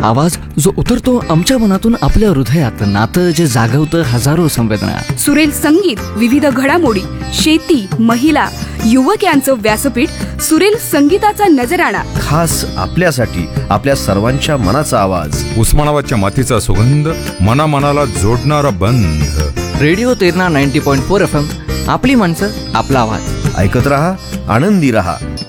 आवाज जो उतरतो आमच्या मनातून आपल्या हृदयात, नातं जे जागवतं हजारो संवेदना. सुरेल संगीत, विविध घडामोडी, शेती, महिला, युवक यांचं व्यासपीठ, सुरेल संगीताचा नजराणा. खास आपल्यासाठी, आपल्या सर्वांच्या मनाचा आवाज. उस्मानाबादच्या मातीचा सुगंध, मनाला जोडणारा बंध. रेडिओ तेरणा 90.4 FM, आपली माणसं, आपला आवाज. ऐकत रहा, आनंदी रहा.